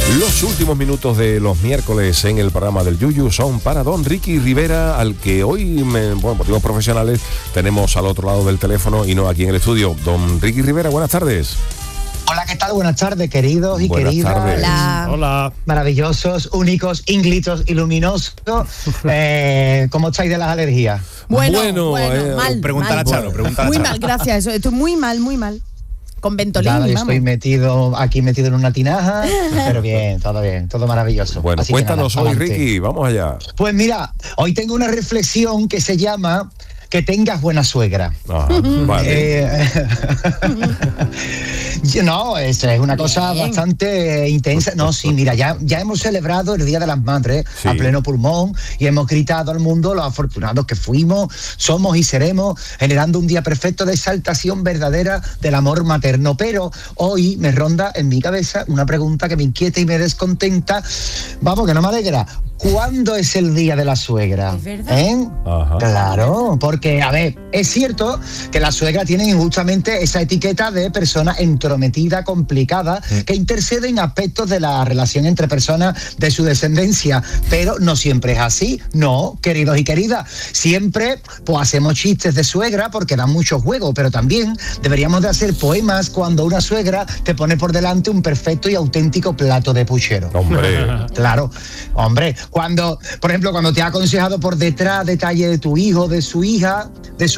Los últimos minutos de los miércoles en el programa del Yuyu son para don Ricky Rivera, al que hoy, por motivos profesionales, tenemos al otro lado del teléfono y no aquí en el estudio. Don Ricky Rivera, buenas tardes. Hola, ¿qué tal? Buenas tardes, queridos y buenas queridas. Tardes. Hola. Maravillosos, únicos, ínglitos y luminosos. ¿Cómo estáis de las alergias? Bueno, mal. Pregúntale a Charo, pregúntale a Muy Charo. mal, gracias. Estoy muy mal. Con Ventolin, Nada, yo vamos. estoy metido en una tinaja, pero bien, todo maravilloso. Bueno, Así cuéntanos que nada, hoy, adelante. Ricky, vamos allá. Pues mira, hoy tengo una reflexión que se llama que tengas buena suegra. Ajá, vale. No, es una cosa bastante intensa. No, sí, mira, ya hemos celebrado el Día de las Madres a pleno pulmón y hemos gritado al mundo los afortunados que fuimos, somos y seremos, generando un día perfecto de exaltación verdadera del amor materno. Pero hoy me ronda en mi cabeza una pregunta que me inquieta y me descontenta. Vamos, que no me alegra. ¿Cuándo es el Día de la Suegra? ¿Es verdad? Ajá. Claro, porque, a ver, es cierto que las suegras tienen justamente esa etiqueta de persona entrometida, complicada, que intercede en aspectos de la relación entre personas de su descendencia, pero no siempre es así, no, queridos y queridas. Siempre, pues, hacemos chistes de suegra porque dan mucho juego, pero también deberíamos de hacer poemas cuando una suegra te pone por delante un perfecto y auténtico plato de puchero. Hombre. Claro, hombre, cuando, por ejemplo, cuando te ha aconsejado por detrás detalle de tu hijo, de su hija,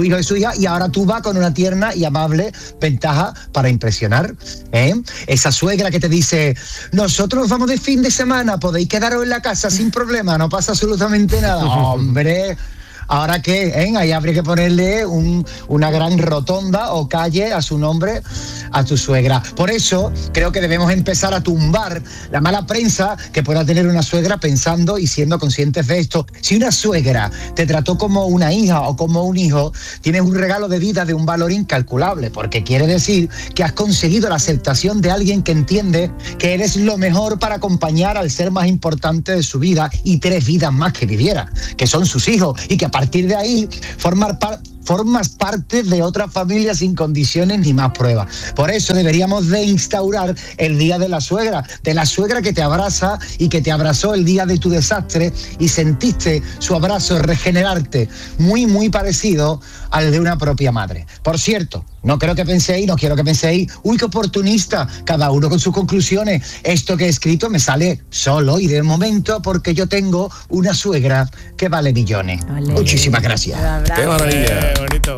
y ahora tú vas con una tierna y amable ventaja para impresionar, ¿eh? Esa suegra que te dice, nosotros nos vamos de fin de semana, podéis quedaros en la casa sin problema, no pasa absolutamente nada. Hombre, ¿ahora qué? Ahí habría que ponerle una gran rotonda o calle a su nombre a tu suegra. Por eso creo que debemos empezar a tumbar la mala prensa que pueda tener una suegra, pensando y siendo conscientes de esto. Si una suegra te trató como una hija o como un hijo, tienes un regalo de vida de un valor incalculable, porque quiere decir que has conseguido la aceptación de alguien que entiende que eres lo mejor para acompañar al ser más importante de su vida y 3 vidas más que viviera, que son sus hijos, y que a partir de ahí formas parte de otra familia sin condiciones ni más pruebas. Por eso deberíamos de instaurar el Día de la Suegra que te abraza y que te abrazó el día de tu desastre y sentiste su abrazo regenerarte, muy, muy parecido al de una propia madre. Por cierto, no quiero que penséis, uy, qué oportunista, cada uno con sus conclusiones. Esto que he escrito me sale solo y de momento porque yo tengo una suegra que vale millones. Vale. Muchísimas gracias. ¡Qué maravilla! Bonito.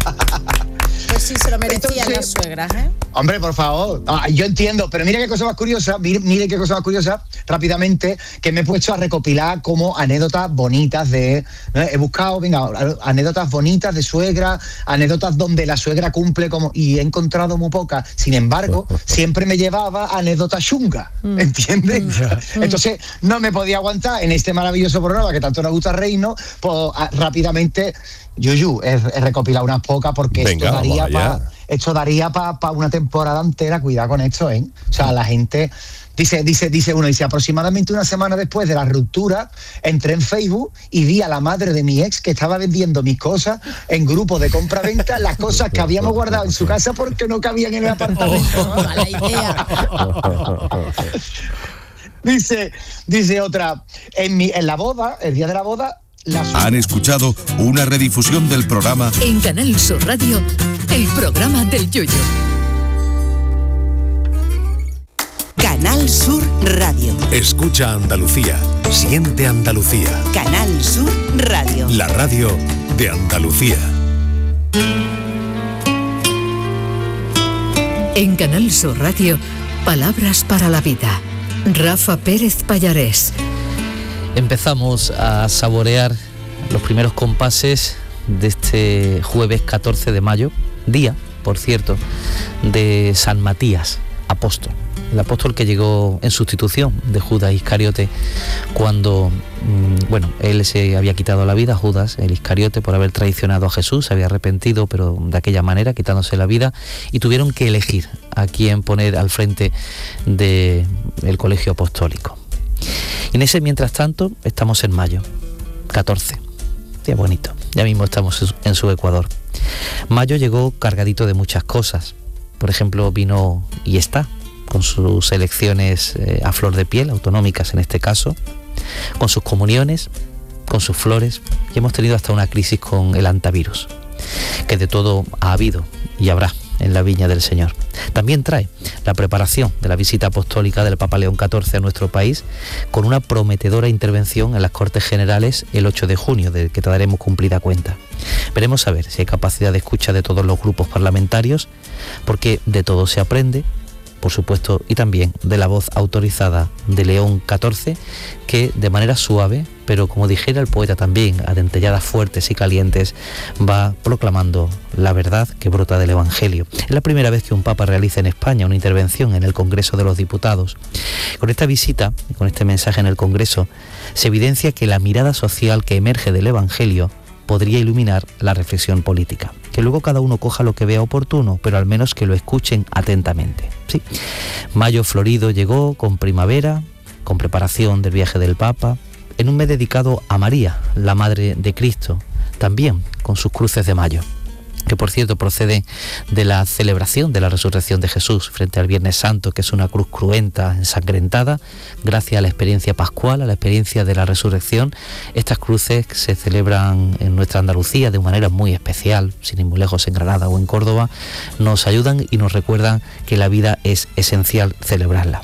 Pues sí, se lo merecían Entonces, las suegras, ¿eh? Hombre, por favor, yo entiendo, pero mire qué cosa más curiosa, rápidamente, que me he puesto a recopilar como anécdotas bonitas he buscado, anécdotas bonitas de suegra, anécdotas donde la suegra cumple y he encontrado muy pocas. Sin embargo, siempre me llevaba a anécdotas chungas, ¿entiendes? Entonces, no me podía aguantar en este maravilloso programa que tanto nos gusta reírnos, pues rápidamente, Yuyu, he recopilado unas pocas porque Venga, esto daría para una temporada entera. Cuidado con esto, ¿eh? O sea, la gente dice uno, aproximadamente una semana después de la ruptura, entré en Facebook y vi a la madre de mi ex que estaba vendiendo mis cosas en grupos de compra-venta, las cosas que habíamos guardado en su casa porque no cabían en el apartamento. Mala idea. Dice otra, en la boda, el día de la boda, Han escuchado una redifusión del programa En Canal Sur Radio, el programa del Yuyu. Canal Sur Radio. Escucha Andalucía, siente Andalucía. Canal Sur Radio. La radio de Andalucía. En Canal Sur Radio, palabras para la vida. Rafa Pérez Pallarés. Empezamos a saborear los primeros compases de este jueves 14 de mayo, día, por cierto, de San Matías, apóstol. El apóstol que llegó en sustitución de Judas Iscariote cuando, él se había quitado la vida, Judas, el Iscariote, por haber traicionado a Jesús, se había arrepentido, pero de aquella manera, quitándose la vida, y tuvieron que elegir a quién poner al frente del colegio apostólico. Y en ese mientras tanto estamos en mayo 14, día bonito, ya mismo estamos en su Ecuador. Mayo llegó cargadito de muchas cosas, por ejemplo vino y está con sus elecciones a flor de piel, autonómicas en este caso, con sus comuniones, con sus flores, y hemos tenido hasta una crisis con el antivirus, que de todo ha habido y habrá en la viña del Señor. También trae la preparación de la visita apostólica del Papa León XIV a nuestro país, con una prometedora intervención en las Cortes Generales el 8 de junio, del que te daremos cumplida cuenta. Veremos a ver si hay capacidad de escucha de todos los grupos parlamentarios, porque de todo se aprende, por supuesto, y también de la voz autorizada de León XIV, que de manera suave, pero como dijera el poeta también, a dentelladas fuertes y calientes, va proclamando la verdad que brota del Evangelio. Es la primera vez que un papa realiza en España una intervención en el Congreso de los Diputados. Con esta visita y con este mensaje en el Congreso, se evidencia que la mirada social que emerge del Evangelio podría iluminar la reflexión política. Que luego cada uno coja lo que vea oportuno, pero al menos que lo escuchen atentamente. Sí. Mayo florido llegó con primavera, con preparación del viaje del Papa, en un mes dedicado a María, la Madre de Cristo, también con sus cruces de mayo, que por cierto procede de la celebración de la resurrección de Jesús frente al Viernes Santo, que es una cruz cruenta, ensangrentada. Gracias a la experiencia pascual, a la experiencia de la resurrección, estas cruces se celebran en nuestra Andalucía de manera muy especial, sin ir muy lejos, en Granada o en Córdoba, nos ayudan y nos recuerdan que la vida es esencial celebrarla.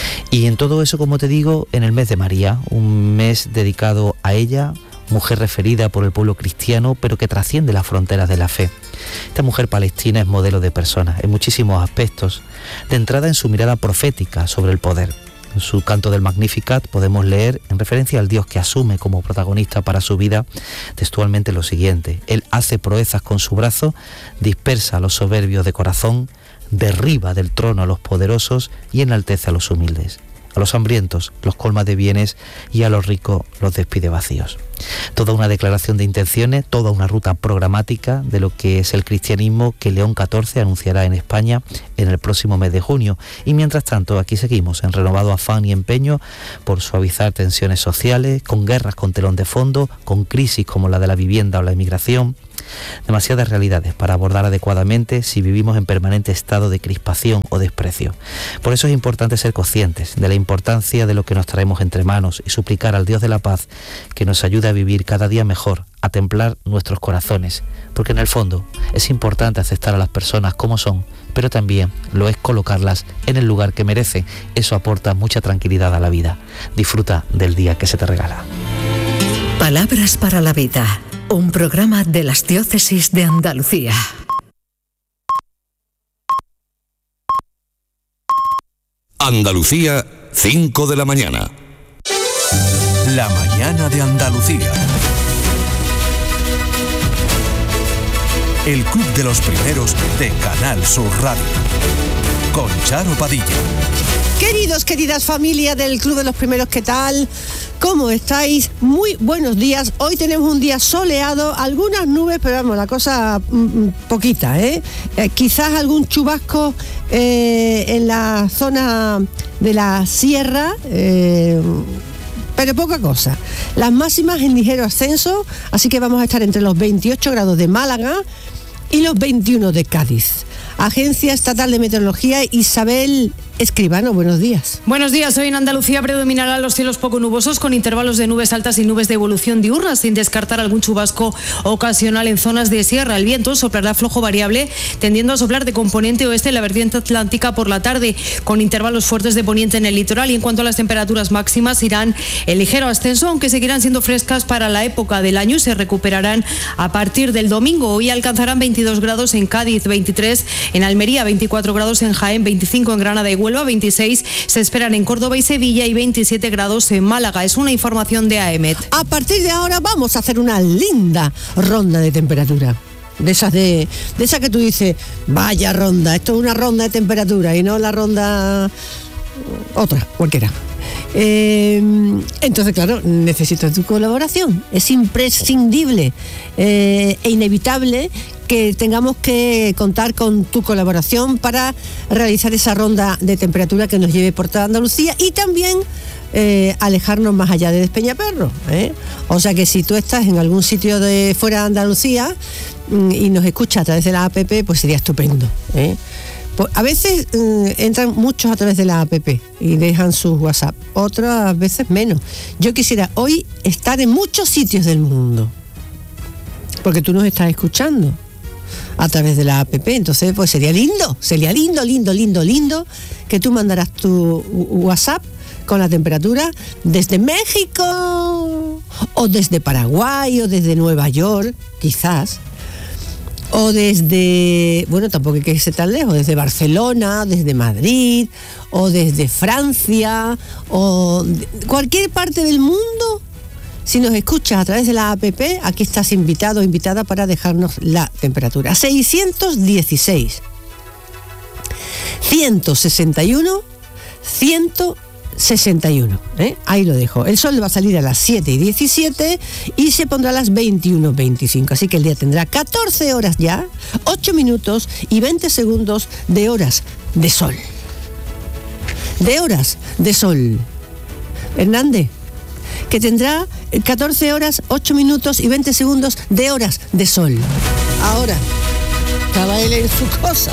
Y en todo eso, como te digo, en el mes de María, un mes dedicado a ella, mujer referida por el pueblo cristiano, pero que trasciende las fronteras de la fe. Esta mujer palestina es modelo de persona en muchísimos aspectos. De entrada, en su mirada profética sobre el poder. En su canto del Magnificat podemos leer, en referencia al Dios que asume como protagonista para su vida, textualmente lo siguiente: Él hace proezas con su brazo, dispersa a los soberbios de corazón, derriba del trono a los poderosos y enaltece a los humildes. A los hambrientos los colma de bienes y a los ricos los despide vacíos. Toda una declaración de intenciones, toda una ruta programática de lo que es el cristianismo que León XIV anunciará en España en el próximo mes de junio. Y mientras tanto, aquí seguimos en renovado afán y empeño por suavizar tensiones sociales, con guerras con telón de fondo, con crisis como la de la vivienda o la inmigración. Demasiadas realidades para abordar adecuadamente si vivimos en permanente estado de crispación o desprecio. Por eso es importante ser conscientes de la importancia de lo que nos traemos entre manos y suplicar al Dios de la paz que nos ayude a vivir cada día mejor, a templar nuestros corazones, porque en el fondo es importante aceptar a las personas como son, pero también lo es colocarlas en el lugar que merecen. Eso aporta mucha tranquilidad a la vida. Disfruta del día que se te regala. Palabras para la vida. Un programa de las Diócesis de Andalucía. Andalucía, 5 de la mañana. La mañana de Andalucía. El Club de los Primeros de Canal Sur Radio. Con Charo Padilla. Queridos, queridas familia del Club de los Primeros, ¿qué tal? ¿Cómo estáis? Muy buenos días. Hoy tenemos un día soleado, algunas nubes, pero vamos, la cosa poquita, ¿eh? Quizás algún chubasco en la zona de la sierra, pero poca cosa. Las máximas en ligero ascenso, así que vamos a estar entre los 28 grados de Málaga y los 21 de Cádiz. Agencia Estatal de Meteorología, Isabel Escribano, buenos días. Buenos días. Hoy en Andalucía predominarán los cielos poco nubosos con intervalos de nubes altas y nubes de evolución diurna, sin descartar algún chubasco ocasional en zonas de sierra. El viento soplará flojo variable, tendiendo a soplar de componente oeste en la vertiente atlántica por la tarde, con intervalos fuertes de poniente en el litoral. Y en cuanto a las temperaturas máximas, irán en ligero ascenso, aunque seguirán siendo frescas para la época del año y se recuperarán a partir del domingo. Hoy alcanzarán 22 grados en Cádiz, 23 en Almería, 24 grados en Jaén, 25 en Granada y Huelva, 26 se esperan en Córdoba y Sevilla y 27 grados en Málaga. Es una información de AEMET. A partir de ahora vamos a hacer una linda ronda de temperatura. De esas que tú dices, vaya ronda, esto es una ronda de temperatura y no la ronda otra, cualquiera. Entonces, claro, necesito tu colaboración. Es imprescindible e inevitable que tengamos que contar con tu colaboración para realizar esa ronda de temperatura que nos lleve por toda Andalucía y también alejarnos más allá de Despeñaperro, ¿eh? O sea que si tú estás en algún sitio de fuera de Andalucía y nos escuchas a través de la APP, pues sería estupendo, ¿eh? A veces entran muchos a través de la app y dejan sus WhatsApp, otras veces menos. Yo quisiera hoy estar en muchos sitios del mundo, porque tú nos estás escuchando a través de la app, entonces pues sería lindo que tú mandaras tu WhatsApp con la temperatura desde México o desde Paraguay o desde Nueva York, quizás, o desde, bueno, tampoco hay que irse tan lejos, desde Barcelona, desde Madrid o desde Francia o cualquier parte del mundo. Si nos escuchas a través de la app, aquí estás invitado o invitada para dejarnos la temperatura. 616 161 161. Ahí lo dejo. El sol va a salir a las 7:17 y se pondrá a las 21:25. Así que el día tendrá 14 horas ya, 8 minutos y 20 segundos de horas de sol. De horas de sol. Hernández, que tendrá 14 horas, 8 minutos y 20 segundos de horas de sol. Ahora, estaba él en su cosa.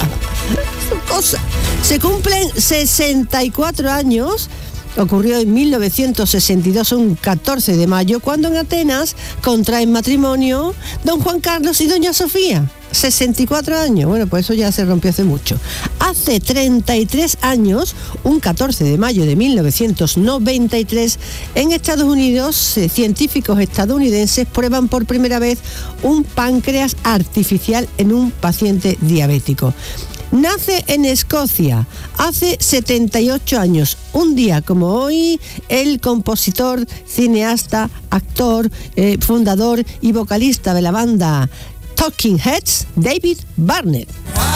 Se cumplen 64 años. Ocurrió en 1962, un 14 de mayo, cuando en Atenas contraen matrimonio don Juan Carlos y doña Sofía. 64 años, bueno, pues eso ya se rompió hace mucho. Hace 33 años, un 14 de mayo de 1993, en Estados Unidos, científicos estadounidenses prueban por primera vez un páncreas artificial en un paciente diabético. Nace en Escocia hace 78 años, un día como hoy, el compositor, cineasta, actor, fundador y vocalista de la banda Talking Heads, David Barnett.